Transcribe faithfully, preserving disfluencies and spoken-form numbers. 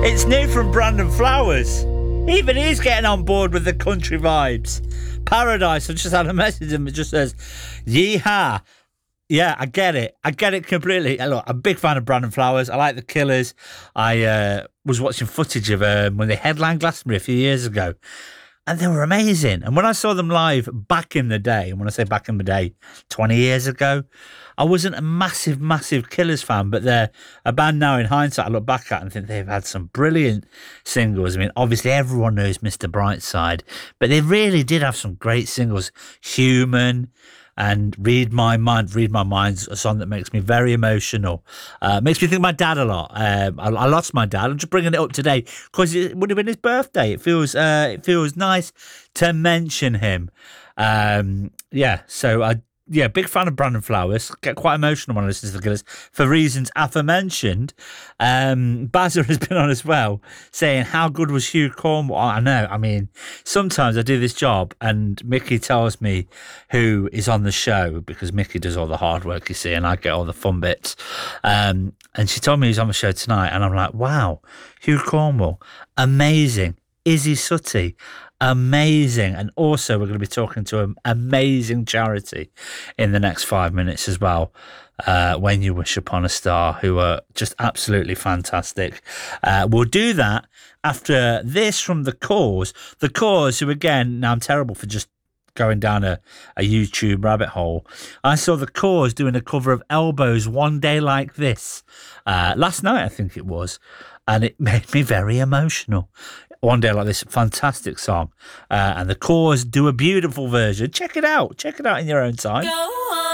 It's new from Brandon Flowers. Even he's getting on board with the country vibes. Paradise, I just had a message and it just says, yeehaw. Yeah, I get it. I get it completely. Look, I'm a big fan of Brandon Flowers. I like the Killers. I uh, was watching footage of um, when they headlined Glastonbury a few years ago, and they were amazing. And when I saw them live back in the day, and when I say back in the day, twenty years ago, I wasn't a massive, massive Killers fan, but they're a band now in hindsight I look back at and think they've had some brilliant singles. I mean, obviously everyone knows Mister Brightside, but they really did have some great singles. Human and Read My Mind. Read My Mind's a song that makes me very emotional. Uh, makes me think of my dad a lot. Um, I, I lost my dad. I'm just bringing it up today because it would have been his birthday. It feels uh, it feels nice to mention him. Um, yeah, so I yeah, big fan of Brandon Flowers. Get quite emotional when I listen to the Killers for reasons aforementioned. Um, Bazza has been on as well, saying how good was Hugh Cornwell. I know. I mean, sometimes I do this job and Mickey tells me who is on the show because Mickey does all the hard work, you see, and I get all the fun bits. Um, and she told me he's on the show tonight, and I'm like, wow, Hugh Cornwell, amazing. Izzy Suttie, amazing. And also we're going to be talking to an amazing charity in the next five minutes as well. Uh, When You Wish Upon a Star, who are just absolutely fantastic. Uh, we'll do that after this from The Cause. The Cause, who again, now I'm terrible for just going down a, a YouTube rabbit hole. I saw The Cause doing a cover of Elbow's One Day Like This uh, last night, I think it was. And it made me very emotional. One Day Like This, fantastic song. Uh, and The Cause do a beautiful version. Check it out. Check it out in your own time. Go on.